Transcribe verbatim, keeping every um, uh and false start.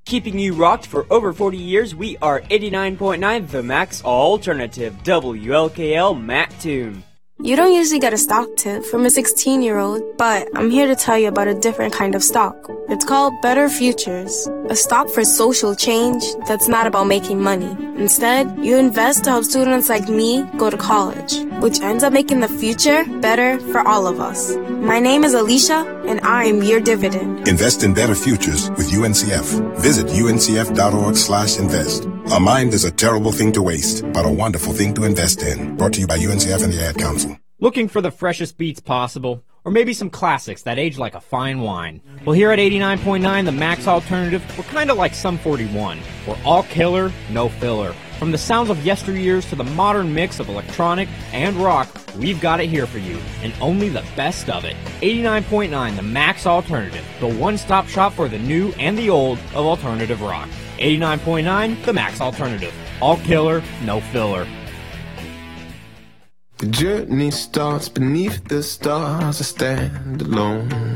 Keeping you rocked for over forty years, we are eighty-nine point nine The Max Alternative, W L K L Mattoon. You don't usually get a stock tip from a sixteen-year-old, but I'm here to tell you about a different kind of stock. It's called Better Futures, a stock for social change that's not about making money. Instead, you invest to help students like me go to college, which ends up making the future better for all of us. My name is Alicia, and I'm your dividend. Invest in better futures with U N C F. Visit uncf.org slash invest. A mind is a terrible thing to waste, but a wonderful thing to invest in. Brought to you by U N C F and the Ad Council. Looking for the freshest beats possible? Or maybe some classics that age like a fine wine? Well, here at eighty-nine point nine, the Max Alternative, we're kind of like Sum forty-one. We're all killer, no filler. From the sounds of yesteryears to the modern mix of electronic and rock, we've got it here for you, and only the best of it. eighty-nine point nine, the Max Alternative, the one-stop shop for the new and the old of alternative rock. eighty-nine point nine, the Max Alternative. All killer, no filler. The journey starts beneath the stars. I stand alone.